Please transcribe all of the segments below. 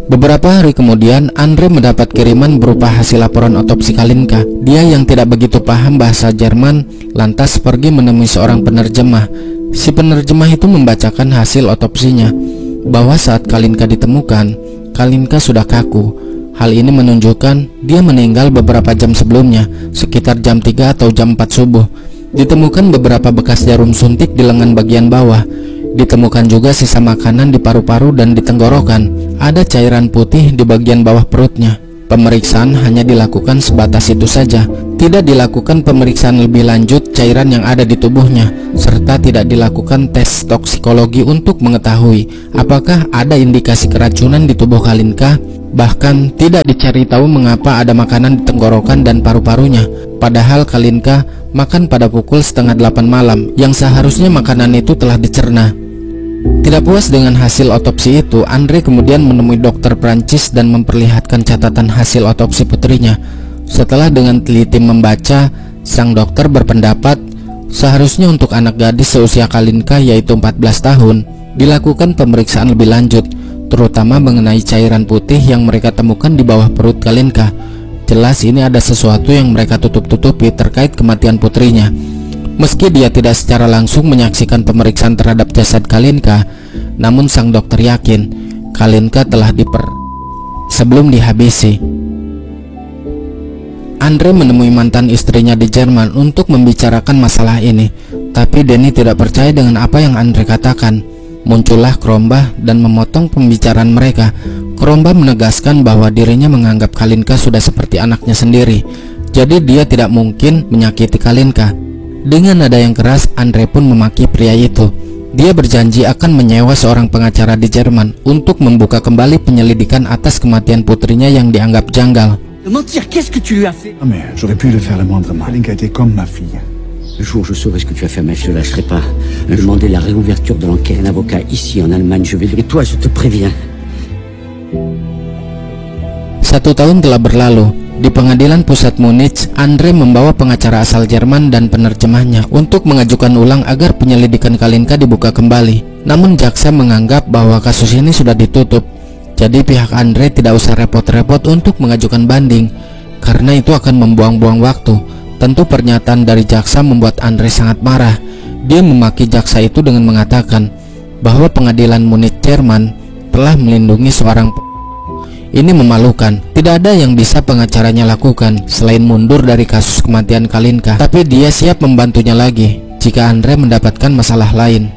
Beberapa hari kemudian, Andre mendapat kiriman berupa hasil laporan otopsi Kalinka. Dia yang tidak begitu paham bahasa Jerman lantas pergi menemui seorang penerjemah. Si penerjemah itu membacakan hasil otopsinya, bahwa saat Kalinka ditemukan, Kalinka sudah kaku. Hal ini menunjukkan dia meninggal beberapa jam sebelumnya, sekitar jam 3 atau jam 4 subuh. Ditemukan beberapa bekas jarum suntik di lengan bagian bawah. Ditemukan juga sisa makanan di paru-paru dan di tenggorokan. Ada cairan putih di bagian bawah perutnya. Pemeriksaan hanya dilakukan sebatas itu saja. Tidak dilakukan pemeriksaan lebih lanjut cairan yang ada di tubuhnya, serta tidak dilakukan tes toksikologi untuk mengetahui apakah ada indikasi keracunan di tubuh Kalinka. Bahkan tidak dicari tahu mengapa ada makanan di tenggorokan dan paru-parunya. Padahal Kalinka makan pada pukul 7:30 malam, yang seharusnya makanan itu telah dicerna. Tidak puas dengan hasil otopsi itu, Andre kemudian menemui dokter Prancis dan memperlihatkan catatan hasil otopsi putrinya. Setelah dengan teliti membaca, sang dokter berpendapat seharusnya untuk anak gadis seusia Kalinka, yaitu 14 tahun, dilakukan pemeriksaan lebih lanjut, terutama mengenai cairan putih yang mereka temukan di bawah perut Kalinka. Jelas ini ada sesuatu yang mereka tutup-tutupi terkait kematian putrinya. Meski dia tidak secara langsung menyaksikan pemeriksaan terhadap jasad Kalinka, namun sang dokter yakin Kalinka telah sebelum dihabisi. Andre menemui mantan istrinya di Jerman untuk membicarakan masalah ini, tapi Denny tidak percaya dengan apa yang Andre katakan. Muncullah Krombah dan memotong pembicaraan mereka. Krombah menegaskan bahwa dirinya menganggap Kalinka sudah seperti anaknya sendiri, jadi dia tidak mungkin menyakiti Kalinka. Dengan nada yang keras, Andre pun memaki pria itu. Dia berjanji akan menyewa seorang pengacara di Jerman untuk membuka kembali penyelidikan atas kematian putrinya yang dianggap janggal. Mentir, qu'est-ce que tu lui as fait? Ah mais j'aurais pu le faire le moindre mal. Kalinka était comme ma fille. Le jour où je saurai ce que tu as fait, mais je ne lâcherai pas. Demander la réouverture de l'enquête. Un avocat ici en Allemagne, je vais... Et toi, je te préviens. 1 tahun telah berlalu. Di pengadilan pusat Munich, Andre membawa pengacara asal Jerman dan penerjemahnya untuk mengajukan ulang agar penyelidikan Kalinka dibuka kembali. Namun jaksa menganggap bahwa kasus ini sudah ditutup. Jadi pihak Andre tidak usah repot-repot untuk mengajukan banding, karena itu akan membuang-buang waktu. Tentu pernyataan dari jaksa membuat Andre sangat marah. Dia memaki jaksa itu dengan mengatakan bahwa pengadilan Munich Jerman telah melindungi seorang. Ini memalukan. Tidak ada yang bisa pengacaranya lakukan selain mundur dari kasus kematian Kalinka. Tapi dia siap membantunya lagi jika Andre mendapatkan masalah lain.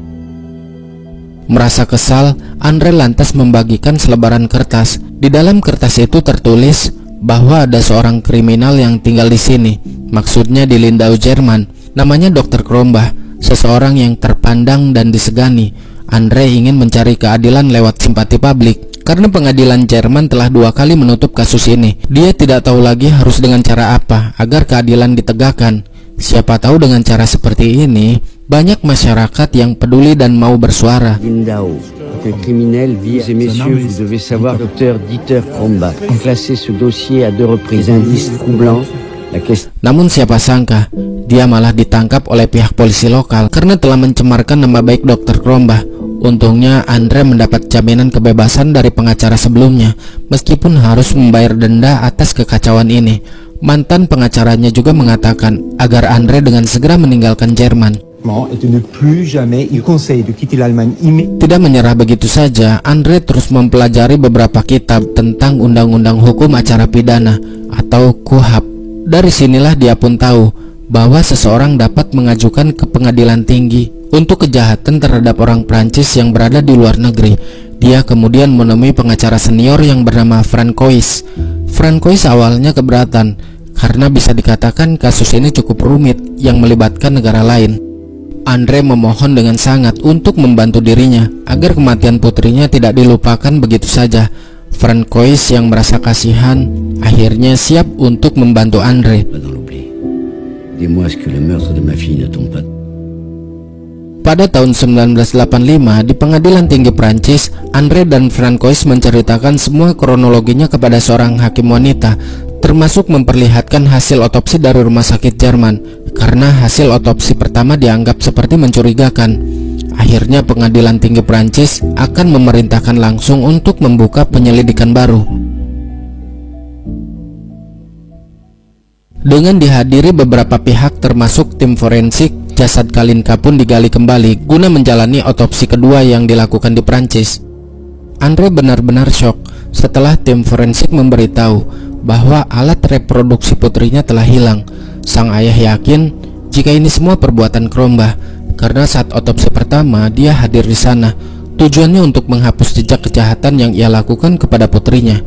Merasa kesal, Andre lantas membagikan selebaran kertas. Di dalam kertas itu tertulis bahwa ada seorang kriminal yang tinggal di sini, maksudnya di Lindau, Jerman. Namanya Dr. Krombah, seseorang yang terpandang dan disegani. Andre ingin mencari keadilan lewat simpati publik. Karena pengadilan Jerman telah 2 kali menutup kasus ini, dia tidak tahu lagi harus dengan cara apa agar keadilan ditegakkan. Siapa tahu dengan cara seperti ini, banyak masyarakat yang peduli dan mau bersuara. Lindau, un criminel vit. Messieurs, vous devez savoir, Dr. Dieter Krombach, classé ce dossier à 2 reprises. Indice troublant. Namun siapa sangka, dia malah ditangkap oleh pihak polisi lokal karena telah mencemarkan nama baik Dr. Krombach. Untungnya Andre mendapat jaminan kebebasan dari pengacara sebelumnya, meskipun harus membayar denda atas kekacauan ini. Mantan pengacaranya juga mengatakan agar Andre dengan segera meninggalkan Jerman. Tidak menyerah begitu saja, Andre terus mempelajari beberapa kitab tentang undang-undang hukum acara pidana atau KUHAP. Dari sinilah dia pun tahu bahwa seseorang dapat mengajukan ke pengadilan tinggi untuk kejahatan terhadap orang Prancis yang berada di luar negeri. Dia kemudian menemui pengacara senior yang bernama Francois. Francois awalnya keberatan karena bisa dikatakan kasus ini cukup rumit yang melibatkan negara lain. Andre memohon dengan sangat untuk membantu dirinya agar kematian putrinya tidak dilupakan begitu saja. Francois yang merasa kasihan akhirnya siap untuk membantu Andre. Pada tahun 1985 di pengadilan tinggi Prancis, Andre dan Francois menceritakan semua kronologinya kepada seorang hakim wanita, termasuk memperlihatkan hasil otopsi dari rumah sakit Jerman, karena hasil otopsi pertama dianggap seperti mencurigakan. Akhirnya pengadilan tinggi Prancis akan memerintahkan langsung untuk membuka penyelidikan baru. Dengan dihadiri beberapa pihak termasuk tim forensik, jasad Kalinka pun digali kembali guna menjalani otopsi kedua yang dilakukan di Prancis. Andre benar-benar syok setelah tim forensik memberitahu bahwa alat reproduksi putrinya telah hilang. Sang ayah yakin jika ini semua perbuatan Krombah, karena saat otopsi pertama dia hadir di sana. Tujuannya untuk menghapus jejak kejahatan yang ia lakukan kepada putrinya.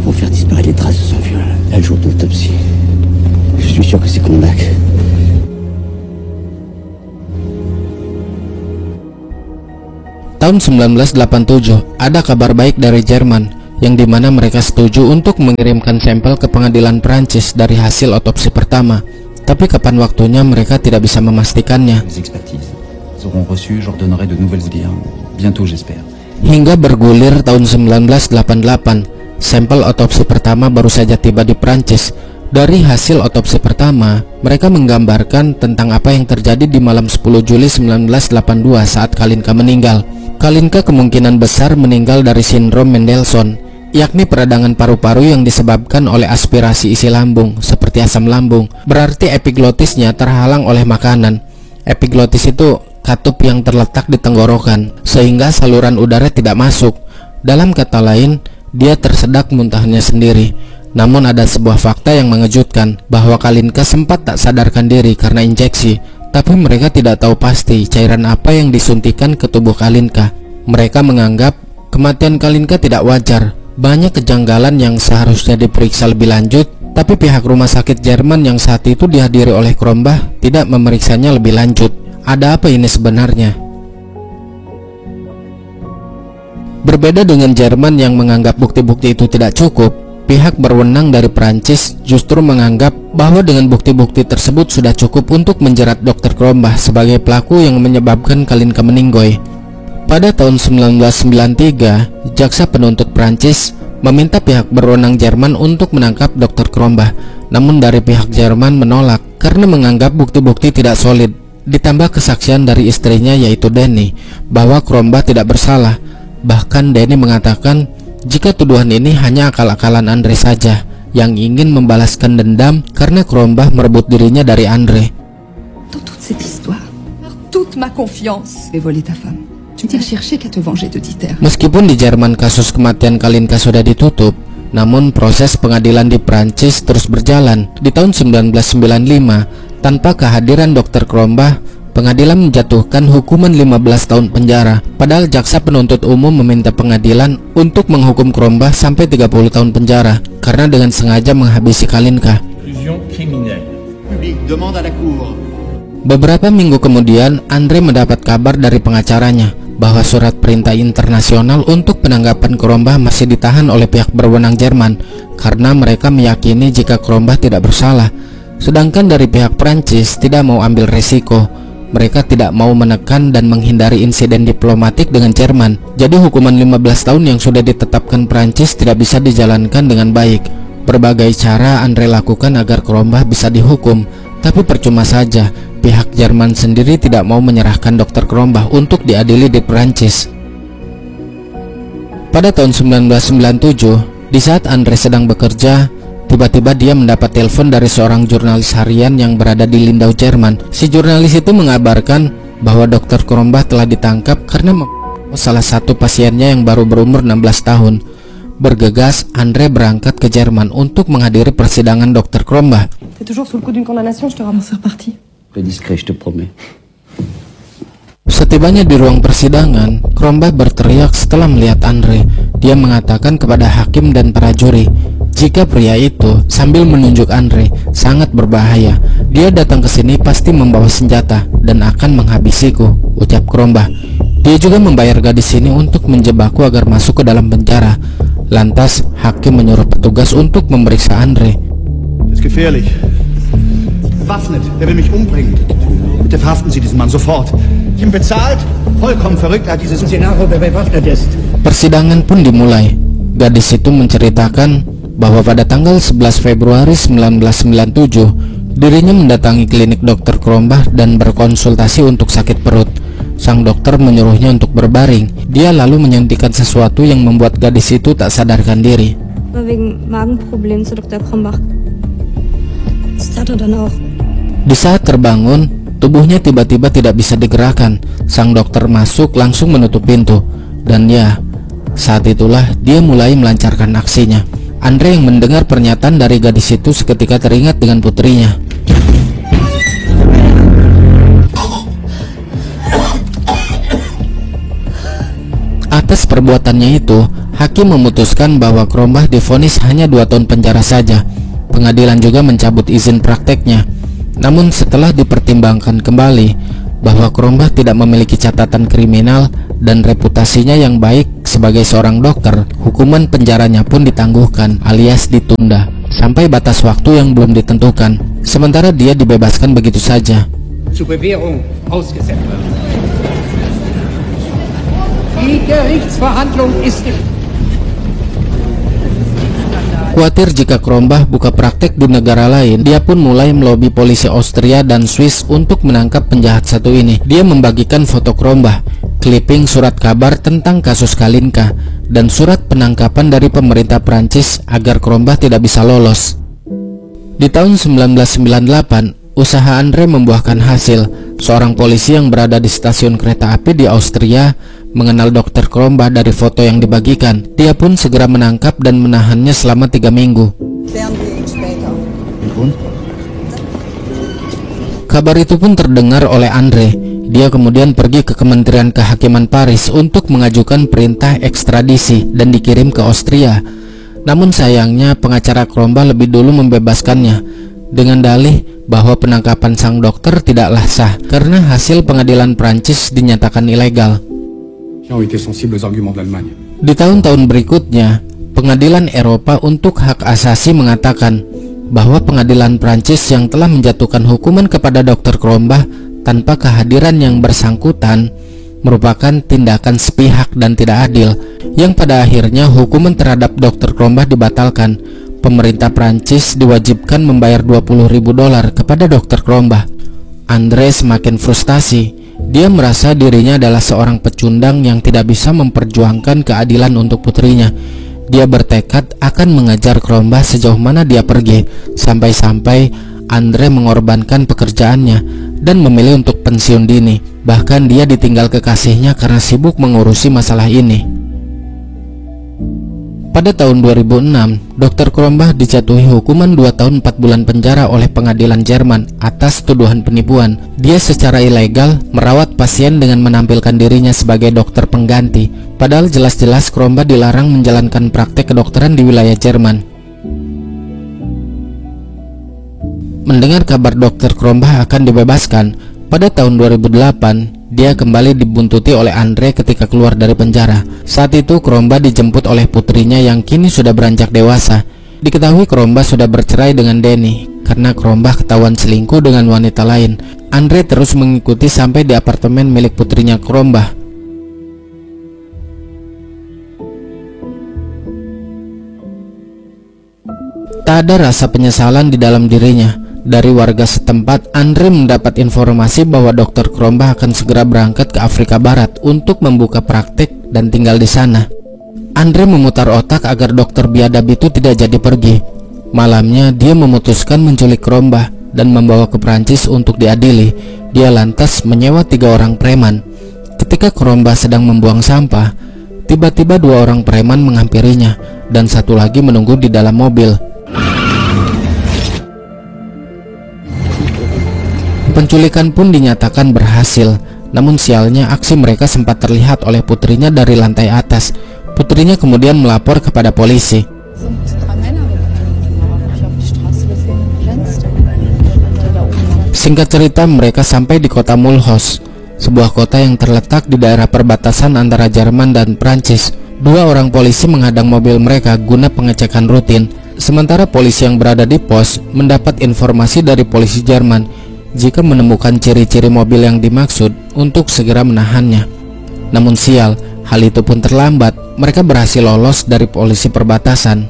Tahun 1987 ada kabar baik dari Jerman, yang dimana mereka setuju untuk mengirimkan sampel ke pengadilan Prancis dari hasil otopsi pertama. Tapi kapan waktunya mereka tidak bisa memastikannya. Hingga bergulir tahun 1988, sampel otopsi pertama baru saja tiba di Prancis. Dari hasil otopsi pertama, mereka menggambarkan tentang apa yang terjadi di malam 10 Juli 1982 saat Kalinka meninggal. Kalinka kemungkinan besar meninggal dari sindrom Mendelssohn, yakni peradangan paru-paru yang disebabkan oleh aspirasi isi lambung seperti asam lambung. Berarti epiglotisnya terhalang oleh makanan. Epiglotis itu katup yang terletak di tenggorokan, sehingga saluran udara tidak masuk. Dalam kata lain, dia tersedak muntahnya sendiri. Namun ada sebuah fakta yang mengejutkan, bahwa Kalinka sempat tak sadarkan diri karena injeksi. Tapi mereka tidak tahu pasti cairan apa yang disuntikan ke tubuh Kalinka. Mereka menganggap kematian Kalinka tidak wajar. Banyak kejanggalan yang seharusnya diperiksa lebih lanjut, tapi pihak rumah sakit Jerman yang saat itu dihadiri oleh Krombah tidak memeriksanya lebih lanjut. Ada apa ini sebenarnya? Berbeda dengan Jerman yang menganggap bukti-bukti itu tidak cukup, pihak berwenang dari Prancis justru menganggap bahwa dengan bukti-bukti tersebut sudah cukup untuk menjerat Dr. Krombah sebagai pelaku yang menyebabkan Kalinka meninggoy. Pada tahun 1993, jaksa penuntut Prancis meminta pihak berwenang Jerman untuk menangkap Dr. Krombah. Namun dari pihak Jerman menolak karena menganggap bukti-bukti tidak solid. Ditambah kesaksian dari istrinya yaitu Denny bahwa Krombah tidak bersalah. Bahkan Denny mengatakan jika tuduhan ini hanya akal-akalan Andre saja yang ingin membalaskan dendam karena Krombah merebut dirinya dari Andre. Dans toute cette histoire, par toute ma confiance, j'ai volé ta femme. Tu n'as cherché qu'à te venger de Dieter. Meskipun di Jerman kasus kematian Kalinka sudah ditutup, namun proses pengadilan di Prancis terus berjalan. Di tahun 1995, tanpa kehadiran Dr. Krombah, pengadilan menjatuhkan hukuman 15 tahun penjara. Padahal jaksa penuntut umum meminta pengadilan untuk menghukum Krombah sampai 30 tahun penjara karena dengan sengaja menghabisi Kalinka. Beberapa minggu kemudian, Andre mendapat kabar dari pengacaranya bahwa surat perintah internasional untuk penangkapan Krombah masih ditahan oleh pihak berwenang Jerman karena mereka meyakini jika Krombah tidak bersalah. Sedangkan dari pihak Prancis tidak mau ambil resiko. Mereka tidak mau menekan dan menghindari insiden diplomatik dengan Jerman. Jadi hukuman 15 tahun yang sudah ditetapkan Prancis tidak bisa dijalankan dengan baik. Berbagai cara Andre lakukan agar Krombah bisa dihukum, tapi percuma saja. Pihak Jerman sendiri tidak mau menyerahkan Dr. Krombah untuk diadili di Prancis. Pada tahun 1997, di saat Andre sedang bekerja, tiba-tiba dia mendapat telepon dari seorang jurnalis harian yang berada di Lindau, Jerman. Si jurnalis itu mengabarkan bahwa Dr. Krombah telah ditangkap karena salah satu pasiennya yang baru berumur 16 tahun. Bergegas, Andre berangkat ke Jerman untuk menghadiri persidangan Dr. Krombah. Setibanya di ruang persidangan, Krombah berteriak setelah melihat Andre. Dia mengatakan kepada hakim dan para juri jika pria itu sambil menunjuk Andre sangat berbahaya. Dia datang ke sini pasti membawa senjata dan akan menghabisiku, ucap Krombah. Dia juga membayar gadis ini untuk menjebakku agar masuk ke dalam penjara. Lantas hakim menyuruh petugas untuk memeriksa Andre. Das ist gefährlich. Bewaffnet, der will mich umbringen. Bitte verhaften Sie diesen Mann sofort. Ich bin bezahlt. Vollkommen verrückt hat dieses Szenario, wer bewaffnet ist. Persidangan pun dimulai. Gadis itu menceritakan bahwa pada tanggal 11 Februari 1997 dirinya mendatangi klinik Dr. Krombah dan berkonsultasi untuk sakit perut. Sang dokter menyuruhnya untuk berbaring. Dia lalu menyuntikkan sesuatu yang membuat gadis itu tak sadarkan diri. Wegen Magenproblem zu Dr. Krombach. Das tat er dann auch. Di saat terbangun, tubuhnya tiba-tiba tidak bisa digerakkan. Sang dokter masuk langsung menutup pintu. Dan ya, saat itulah dia mulai melancarkan aksinya. Andre yang mendengar pernyataan dari gadis itu seketika teringat dengan putrinya. Atas perbuatannya itu, hakim memutuskan bahwa Krombach divonis hanya 2 tahun penjara saja. Pengadilan juga mencabut izin prakteknya. Namun setelah dipertimbangkan kembali bahwa Krombach tidak memiliki catatan kriminal dan reputasinya yang baik sebagai seorang dokter, hukuman penjaranya pun ditangguhkan alias ditunda sampai batas waktu yang belum ditentukan. Sementara dia dibebaskan begitu saja. Zur Bewährung ausgesetzt wird. Die Gerichtsverhandlung ist Khawatir jika Krombach buka praktek di negara lain, dia pun mulai melobi polisi Austria dan Swiss untuk menangkap penjahat satu ini. Dia membagikan foto Krombach, clipping surat kabar tentang kasus Kalinka, dan surat penangkapan dari pemerintah Prancis agar Krombach tidak bisa lolos. Di tahun 1998, usaha Andre membuahkan hasil. Seorang polisi yang berada di stasiun kereta api di Austria mengenal Dr. Krombach dari foto yang dibagikan. Dia pun segera menangkap dan menahannya selama 3 minggu. Kabar itu pun terdengar oleh Andre. Dia kemudian pergi ke Kementerian Kehakiman Paris untuk mengajukan perintah ekstradisi dan dikirim ke Austria. Namun sayangnya pengacara Krombach lebih dulu membebaskannya dengan dalih bahwa penangkapan sang dokter tidaklah sah karena hasil pengadilan Prancis dinyatakan ilegal. Di tahun-tahun berikutnya, Pengadilan Eropa untuk Hak Asasi mengatakan bahwa pengadilan Prancis yang telah menjatuhkan hukuman kepada Dr. Krombach tanpa kehadiran yang bersangkutan merupakan tindakan sepihak dan tidak adil, yang pada akhirnya hukuman terhadap Dr. Krombach dibatalkan. Pemerintah Prancis diwajibkan membayar $20.000 kepada Dr. Krombach. Andre semakin frustasi. Dia merasa dirinya adalah seorang pecundang yang tidak bisa memperjuangkan keadilan untuk putrinya. Dia bertekad akan mengejar Krombach sejauh mana dia pergi, sampai-sampai Andre mengorbankan pekerjaannya dan memilih untuk pensiun dini. Bahkan dia ditinggal kekasihnya karena sibuk mengurusi masalah ini. Pada tahun 2006, Dr. Krombach dijatuhi hukuman 2 tahun 4 bulan penjara oleh pengadilan Jerman atas tuduhan penipuan. Dia secara ilegal merawat pasien dengan menampilkan dirinya sebagai dokter pengganti, padahal jelas-jelas Krombach dilarang menjalankan praktek kedokteran di wilayah Jerman. Mendengar kabar Dr. Krombach akan dibebaskan, pada tahun 2008, dia kembali dibuntuti oleh Andre ketika keluar dari penjara. Saat itu Krombach dijemput oleh putrinya yang kini sudah beranjak dewasa. Diketahui Krombach sudah bercerai dengan Denny karena Krombach ketahuan selingkuh dengan wanita lain. Andre terus mengikuti sampai di apartemen milik putrinya Krombach. Tak ada rasa penyesalan di dalam dirinya. Dari warga setempat, Andre mendapat informasi bahwa Dr. Krombach akan segera berangkat ke Afrika Barat untuk membuka praktek dan tinggal di sana. Andre memutar otak agar dokter biadab itu tidak jadi pergi. Malamnya, dia memutuskan menculik Krombach dan membawa ke Prancis untuk diadili. Dia lantas menyewa 3 orang preman. Ketika Krombach sedang membuang sampah, tiba-tiba 2 orang preman menghampirinya dan 1 lagi menunggu di dalam mobil. Penculikan pun dinyatakan berhasil. Namun sialnya aksi mereka sempat terlihat oleh putrinya dari lantai atas. Putrinya kemudian melapor kepada polisi. Singkat cerita, mereka sampai di kota Mulhouse, sebuah kota yang terletak di daerah perbatasan antara Jerman dan Prancis. 2 orang polisi menghadang mobil mereka guna pengecekan rutin. Sementara polisi yang berada di pos mendapat informasi dari polisi Jerman jika menemukan ciri-ciri mobil yang dimaksud untuk segera menahannya. Namun sial, hal itu pun terlambat. Mereka berhasil lolos dari polisi perbatasan.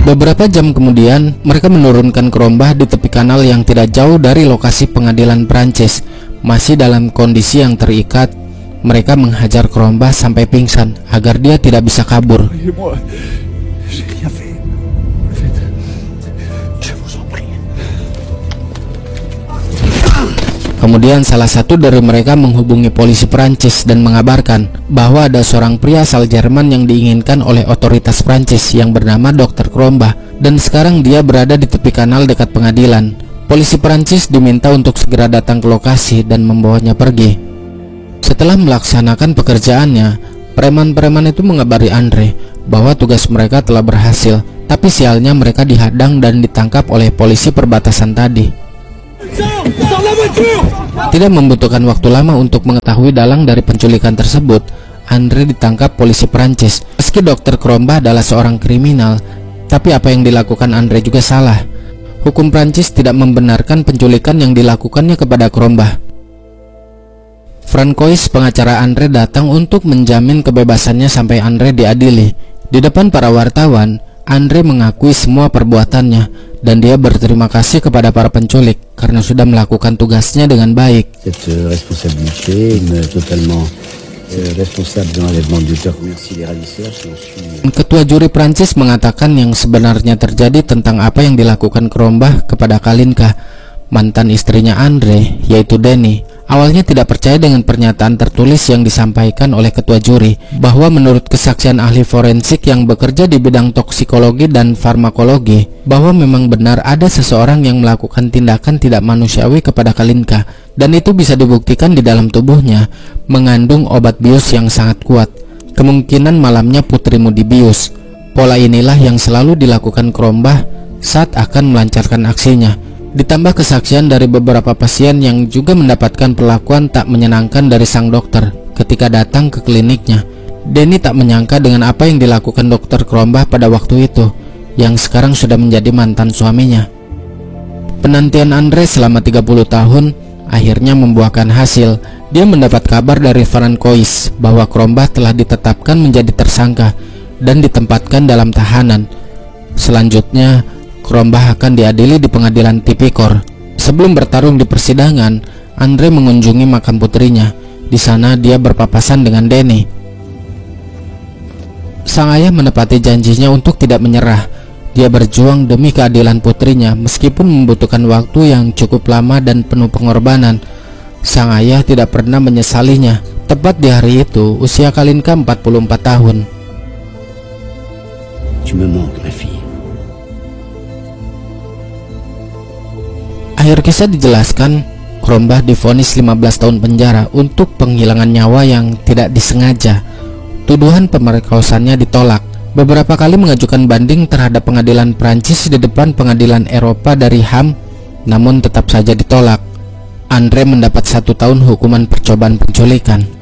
Beberapa jam kemudian, mereka menurunkan Krombah di tepi kanal yang tidak jauh dari lokasi pengadilan Prancis. Masih dalam kondisi yang terikat, mereka menghajar Krombah sampai pingsan agar dia tidak bisa kabur. Kemudian salah satu dari mereka menghubungi polisi Prancis dan mengabarkan bahwa ada seorang pria asal Jerman yang diinginkan oleh otoritas Prancis yang bernama Dr. Krombah, dan sekarang dia berada di tepi kanal dekat pengadilan. Polisi Prancis diminta untuk segera datang ke lokasi dan membawanya pergi. Setelah melaksanakan pekerjaannya, preman-preman itu mengabari Andre bahwa tugas mereka telah berhasil, tapi sialnya mereka dihadang dan ditangkap oleh polisi perbatasan tadi. Tidak membutuhkan waktu lama untuk mengetahui dalang dari penculikan tersebut. Andre ditangkap polisi Prancis. Meski Dr. Krombah adalah seorang kriminal, tapi apa yang dilakukan Andre juga salah. Hukum Prancis tidak membenarkan penculikan yang dilakukannya kepada Krombah. Francois, pengacara Andre, datang untuk menjamin kebebasannya sampai Andre diadili. Di depan para wartawan, Andre mengakui semua perbuatannya dan dia berterima kasih kepada para penculik karena sudah melakukan tugasnya dengan baik. Ketua juri Prancis mengatakan yang sebenarnya terjadi tentang apa yang dilakukan Krombah kepada Kalinka, mantan istrinya Andre, yaitu Denny. Awalnya tidak percaya dengan pernyataan tertulis yang disampaikan oleh ketua juri bahwa menurut kesaksian ahli forensik yang bekerja di bidang toksikologi dan farmakologi, bahwa memang benar ada seseorang yang melakukan tindakan tidak manusiawi kepada Kalinka, dan itu bisa dibuktikan di dalam tubuhnya mengandung obat bius yang sangat kuat. Kemungkinan malamnya putrimu dibius. Pola inilah yang selalu dilakukan Krombah saat akan melancarkan aksinya. Ditambah kesaksian dari beberapa pasien yang juga mendapatkan perlakuan tak menyenangkan dari sang dokter ketika datang ke kliniknya. Denny tak menyangka dengan apa yang dilakukan Dr. Krombah pada waktu itu, yang sekarang sudah menjadi mantan suaminya. Penantian Andre selama 30 tahun akhirnya membuahkan hasil. Dia mendapat kabar dari Francois bahwa Krombah telah ditetapkan menjadi tersangka dan ditempatkan dalam tahanan. Selanjutnya, Krombah akan diadili di pengadilan tipikor. Sebelum bertarung di persidangan, Andre mengunjungi makam putrinya. Di sana dia berpapasan dengan Denny. Sang ayah menepati janjinya untuk tidak menyerah. Dia berjuang demi keadilan putrinya meskipun membutuhkan waktu yang cukup lama dan penuh pengorbanan. Sang ayah tidak pernah menyesalinya. Tepat di hari itu, usia Kalinka 44 tahun. Tu me manques, ma fille. Akhir kisah dijelaskan, Krombah divonis 15 tahun penjara untuk penghilangan nyawa yang tidak disengaja. Tuduhan pemerkosaan ditolak. Beberapa kali mengajukan banding terhadap pengadilan Prancis di depan pengadilan Eropa dari HAM, namun tetap saja ditolak. Andre mendapat 1 tahun hukuman percobaan penculikan.